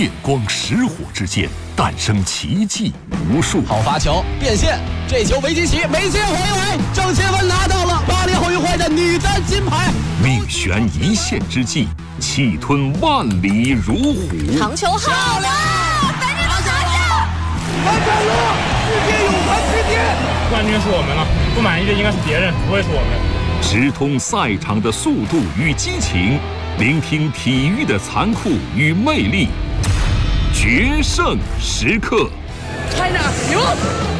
电光石火之间诞生奇迹无数。 好发球变线，这球维基奇没接回来，郑钦文拿到了巴黎奥运会的女单金牌。 命悬一线之际，气吞万里如虎。 长球好了，反正拿下！ 完成了世界泳坛之巅， 冠军是我们了，不满意的应该是别人，不会是我们。 直通赛场的速度与激情，聆听体育的残酷与魅力，决胜时刻。 China 赢。